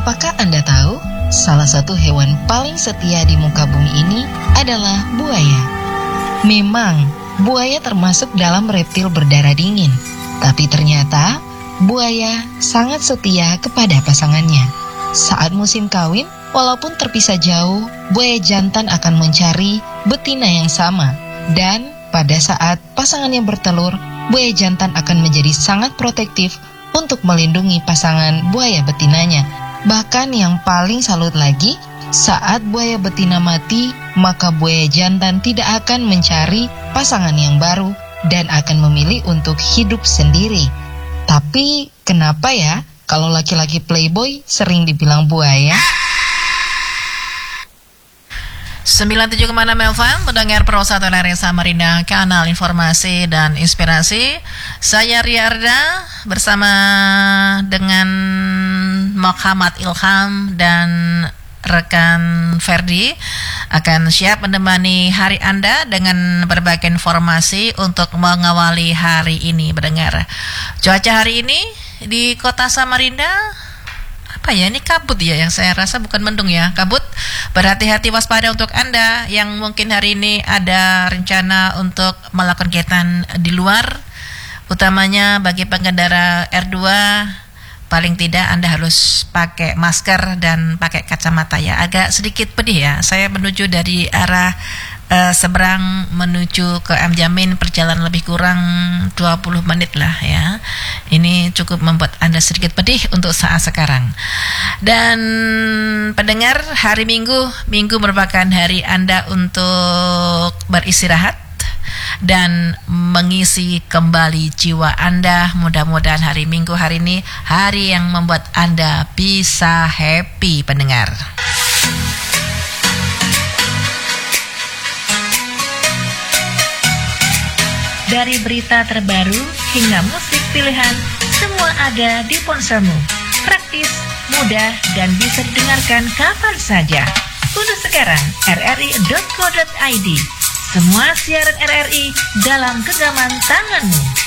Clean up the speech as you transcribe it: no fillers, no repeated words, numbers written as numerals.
Apakah Anda tahu, salah satu hewan paling setia di muka bumi ini adalah buaya? Memang, buaya termasuk dalam reptil berdarah dingin. Tapi ternyata, buaya sangat setia kepada pasangannya. Saat musim kawin, walaupun terpisah jauh, buaya jantan akan mencari betina yang sama. Dan pada saat pasangannya bertelur, buaya jantan akan menjadi sangat protektif untuk melindungi pasangan buaya betinanya. Bahkan yang paling salut lagi, saat buaya betina mati, maka buaya jantan tidak akan mencari pasangan yang baru dan akan memilih untuk hidup sendiri. Tapi kenapa ya kalau laki-laki playboy sering dibilang buaya? 97,6 FM, mendengar Pro 1 LRI Samarinda, kanal informasi dan inspirasi. Saya Ria Arda bersama dengan Muhammad Ilham dan rekan Ferdi akan siap menemani hari Anda dengan berbagai informasi untuk mengawali hari ini. Mendengar cuaca hari ini di kota Samarinda, apa ya, ini kabut ya, yang saya rasa bukan mendung ya, kabut. Berhati-hati, waspada untuk Anda yang mungkin hari ini ada rencana untuk melakukan kegiatan di luar, utamanya bagi pengendara R2. Paling tidak Anda harus pakai masker dan pakai kacamata ya. Agak sedikit pedih ya, saya menuju dari arah seberang menuju ke M Jamin, perjalanan lebih kurang 20 menit lah ya. Ini cukup membuat Anda sedikit pedih untuk saat sekarang. Dan pendengar, hari Minggu merupakan hari Anda untuk beristirahat dan mengisi kembali jiwa Anda. Mudah-mudahan hari Minggu hari ini hari yang membuat Anda bisa happy, pendengar. Dari berita terbaru hingga musik pilihan, semua ada di ponselmu. Praktis, mudah, dan bisa didengarkan kapan saja. Unduh sekarang rri.co.id. Semua siaran RRI dalam genggaman tanganmu.